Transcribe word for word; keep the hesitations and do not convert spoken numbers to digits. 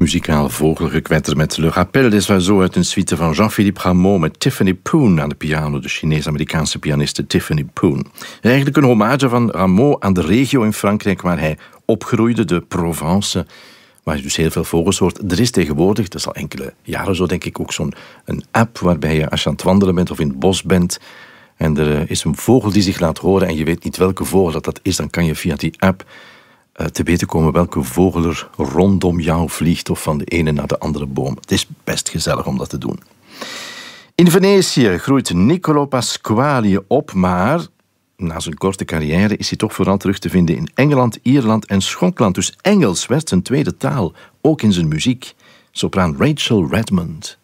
Muzikaal vogelgekwetter met Le Rappel des Oiseaux uit een suite van Jean-Philippe Rameau met Tiffany Poon aan de piano, de Chinees-Amerikaanse pianiste Tiffany Poon. Eigenlijk een hommage van Rameau aan de regio in Frankrijk waar hij opgroeide, de Provence, waar je dus heel veel vogels hoort. Er is tegenwoordig, dat is al enkele jaren zo denk ik, ook zo'n een app waarbij je als je aan het wandelen bent of in het bos bent en er is een vogel die zich laat horen en je weet niet welke vogel dat, dat is, dan kan je via die app uh, te weten komen welke vogel er rondom jou vliegt of van de ene naar de andere boom. Het is best gezellig om dat te doen. In Venetië groeit Niccolo Pasquali op, maar na zijn korte carrière is hij toch vooral terug te vinden in Engeland, Ierland en Schotland. Dus Engels werd zijn tweede taal, ook in zijn muziek. Sopraan Rachel Redmond.